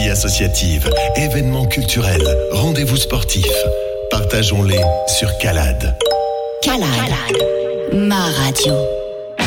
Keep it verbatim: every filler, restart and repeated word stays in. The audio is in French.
vie associative, événements culturels, rendez-vous sportifs. Partageons-les sur Calade. Calade, ma radio.